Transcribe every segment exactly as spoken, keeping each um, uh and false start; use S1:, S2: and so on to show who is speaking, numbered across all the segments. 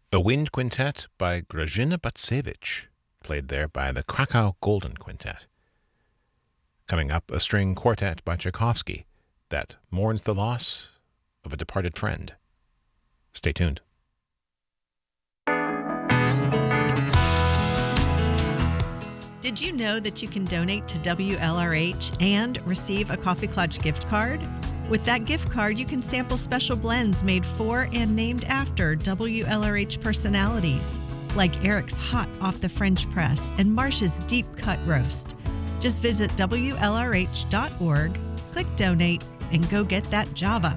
S1: A wind quintet by Grażyna Bacewicz, played there by the Krakow Golden Quintet. Coming up, a string quartet by Tchaikovsky that mourns the loss of a departed friend. Stay tuned.
S2: Did you know that you can donate to W L R H and receive a Coffee Clutch gift card? With that gift card, you can sample special blends made for and named after W L R H personalities, like Eric's Hot Off the French Press and Marsh's Deep Cut Roast. Just visit W L R H dot org, click Donate, and go get that Java.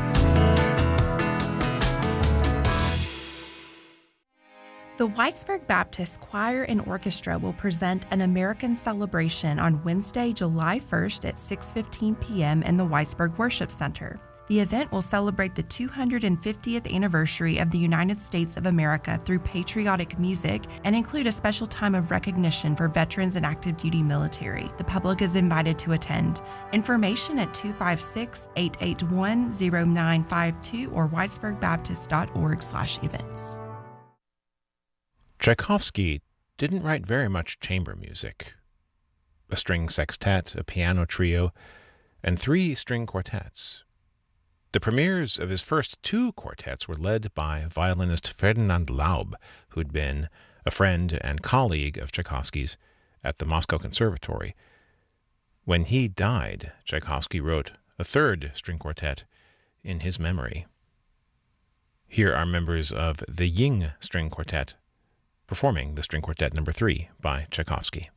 S3: The Whitesburg Baptist Choir and Orchestra will present an American Celebration on Wednesday, July first at six fifteen p.m. in the Whitesburg Worship Center. The event will celebrate the two hundred fiftieth anniversary of the United States of America through patriotic music and include a special time of recognition for veterans and active duty military. The public is invited to attend. Information at two five six, eight eight one, zero nine five two or whitesburg baptist dot org slash events.
S1: Tchaikovsky didn't write very much chamber music. A string sextet, a piano trio, and three string quartets. The premieres of his first two quartets were led by violinist Ferdinand Laub, who'd been a friend and colleague of Tchaikovsky's at the Moscow Conservatory. When he died, Tchaikovsky wrote a third string quartet in his memory. Here are members of the Ying String Quartet performing the String Quartet number three by Tchaikovsky.